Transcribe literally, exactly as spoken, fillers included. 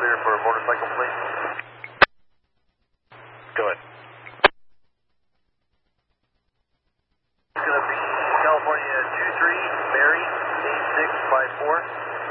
clear for a motorcycle, please. Go ahead. It's going to be California two three, Mary, eight six five four.